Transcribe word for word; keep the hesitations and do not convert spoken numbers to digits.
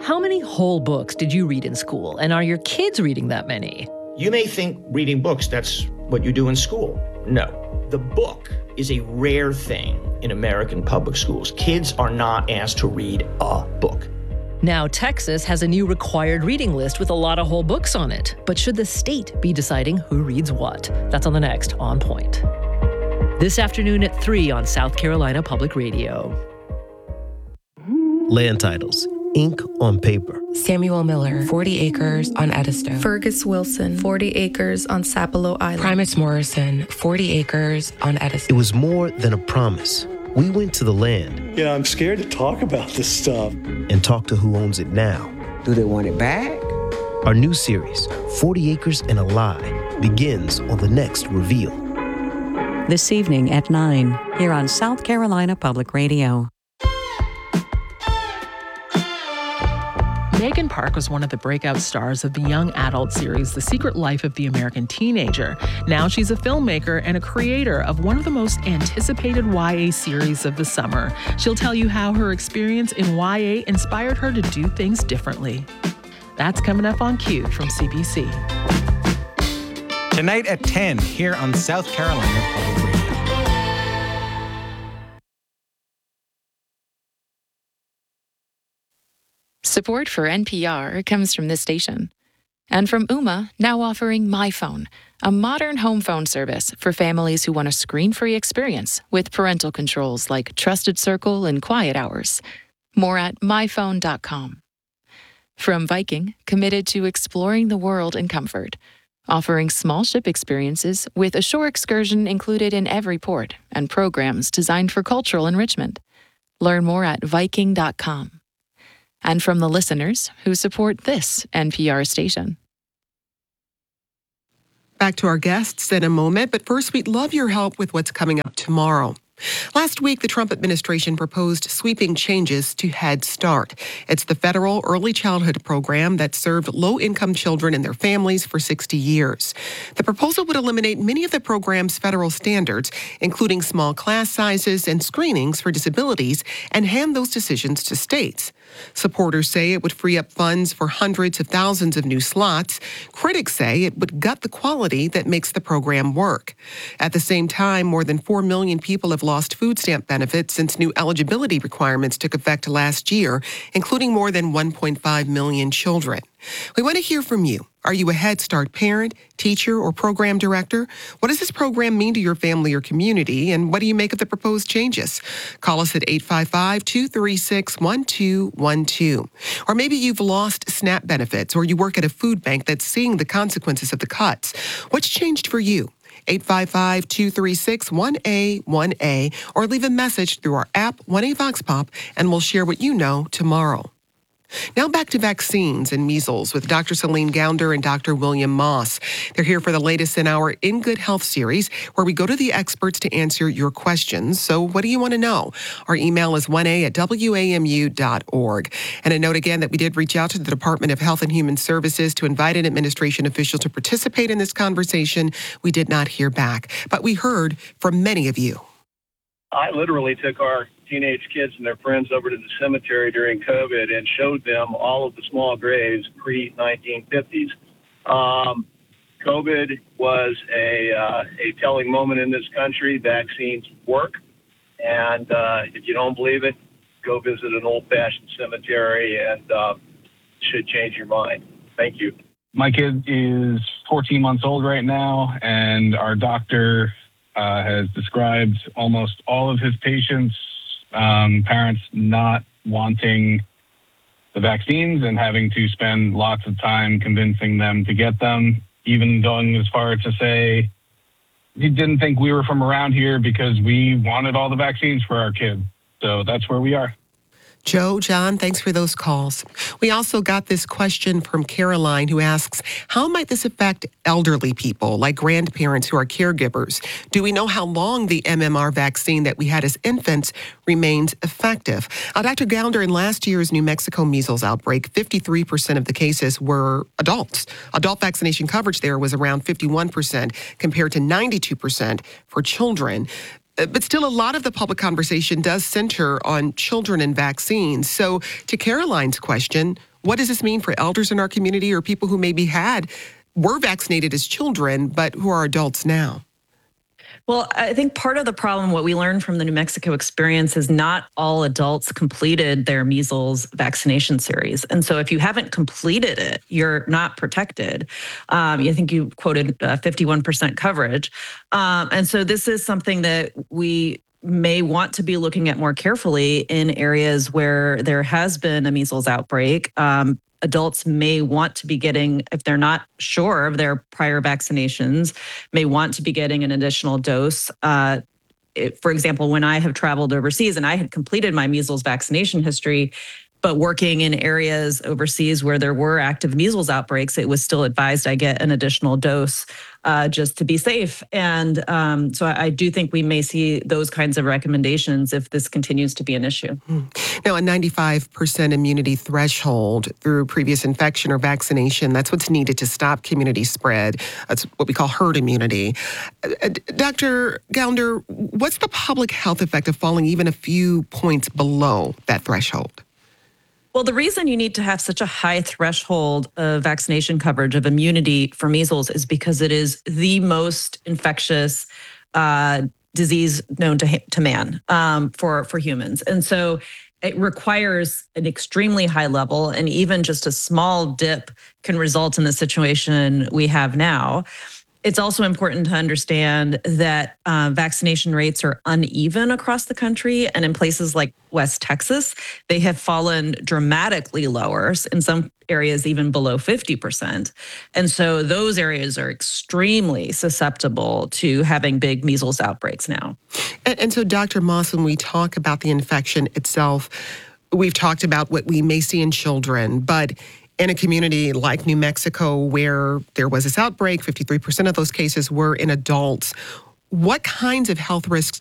How many whole books did you read in school? And are your kids reading that many? You may think reading books, that's what you do in school. No. The book is a rare thing in American public schools. Kids are not asked to read a book. Now, Texas has a new required reading list with a lot of whole books on it. But should the state be deciding who reads what? That's on the next On Point. This afternoon at three on South Carolina Public Radio. Land titles. Ink on paper. Samuel Miller, forty acres on Edisto. Fergus Wilson, forty acres on Sapelo Island. Primus Morrison, forty acres on Edisto. It was more than a promise. We went to the land. Yeah, I'm scared to talk about this stuff. And talk to who owns it now. Do they want it back? Our new series, forty acres and a Lie, begins on the next reveal. This evening at nine, here on South Carolina Public Radio. Megan Park was one of the breakout stars of the young adult series, The Secret Life of the American Teenager. Now she's a filmmaker and a creator of one of the most anticipated Y A series of the summer. She'll tell you how her experience in Y A inspired her to do things differently. That's coming up on Q from C B C. Tonight at ten, here on South Carolina Public Radio. Support for N P R comes from this station. And from Ooma, now offering MyPhone, a modern home phone service for families who want a screen-free experience with parental controls like Trusted Circle and Quiet Hours. More at my phone dot com. From Viking, committed to exploring the world in comfort, offering small ship experiences with a shore excursion included in every port and programs designed for cultural enrichment. Learn more at viking dot com. And from the listeners who support this N P R station. Back to our guests in a moment, but first we'd love your help with what's coming up tomorrow. Last week, the Trump administration proposed sweeping changes to Head Start. It's the federal early childhood program that served low-income children and their families for sixty years. The proposal would eliminate many of the program's federal standards, including small class sizes and screenings for disabilities, and hand those decisions to states. Supporters say it would free up funds for hundreds of thousands of new slots. Critics say it would gut the quality that makes the program work. At the same time, more than four million people have lost food stamp benefits since new eligibility requirements took effect last year, including more than one point five million children. We want to hear from you. Are you a Head Start parent, teacher, or program director? What does this program mean to your family or community, and what do you make of the proposed changes? Call us at eight five five, two three six, one two one two. Or maybe you've lost SNAP benefits, or you work at a food bank that's seeing the consequences of the cuts. What's changed for you? eight five five, two three six, one A one A, or leave a message through our app, one A Vox Pop, and we'll share what you know tomorrow. Now back to vaccines and measles with Doctor Celine Gounder and Doctor William Moss. They're here for the latest in our In Good Health series, where we go to the experts to answer your questions. So what do you want to know? Our email is one A at W A M U dot org. And a note again that we did reach out to the Department of Health and Human Services to invite an administration official to participate in this conversation. We did not hear back, but we heard from many of you. I literally took our teenage kids and their friends over to the cemetery during COVID and showed them all of the small graves pre nineteen fifties. Um, COVID was a uh, a telling moment in this country. Vaccines work, and uh, if you don't believe it, go visit an old-fashioned cemetery, and uh, it should change your mind. Thank you. My kid is fourteen months old right now, and our doctor uh, has described almost all of his patients, um, parents not wanting the vaccines and having to spend lots of time convincing them to get them, even going as far to say he didn't think we were from around here because we wanted all the vaccines for our kids. So that's where we are. Joe, John, thanks for those calls. We also got this question from Caroline, who asks, how might this affect elderly people like grandparents who are caregivers? Do we know how long the M M R vaccine that we had as infants remains effective? Uh, Doctor Gounder, in last year's New Mexico measles outbreak, fifty-three percent of the cases were adults. Adult vaccination coverage there was around fifty-one percent compared to ninety-two percent for children. But still, a lot of the public conversation does center on children and vaccines. So to Caroline's question, What does this mean for elders in our community or people who maybe had, were vaccinated as children, but who are adults now? Well, I think part of the problem, what we learned from the New Mexico experience, is not all adults completed their measles vaccination series. And so if you haven't completed it, you're not protected. Um, I think you quoted uh, fifty-one percent coverage. Um, and so this is something that we may want to be looking at more carefully in areas where there has been a measles outbreak. Um, Adults may want to be getting, if they're not sure of their prior vaccinations, may want to be getting an additional dose. Uh, it, for example, when I have traveled overseas and I had completed my measles vaccination history, but working in areas overseas where there were active measles outbreaks, it was still advised I get an additional dose uh, just to be safe. And um, so I, I do think we may see those kinds of recommendations if this continues to be an issue. Now, a ninety-five percent immunity threshold through previous infection or vaccination, that's what's needed to stop community spread. That's what we call herd immunity. Uh, Doctor Gounder, what's the public health effect of falling even a few points below that threshold? Well, the reason you need to have such a high threshold of vaccination coverage of immunity for measles is because it is the most infectious uh, disease known to to man um, for for humans, and so it requires an extremely high level, and even just a small dip can result in the situation we have now. It's also important to understand that uh, vaccination rates are uneven across the country, and in places like West Texas, they have fallen dramatically lower, in some areas even below fifty percent. And so those areas are extremely susceptible to having big measles outbreaks now. And, and so, Doctor Moss, when we talk about the infection itself, we've talked about what we may see in children, but in a community like New Mexico where there was this outbreak, fifty-three percent of those cases were in adults. What kinds of health risks